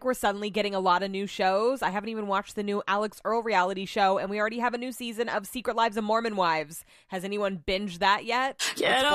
like we're suddenly getting a lot of new shows. I haven't even watched the new Alex Earl reality show, and we already have a new season of Secret Lives of Mormon Wives. Has anyone binged that yet? Get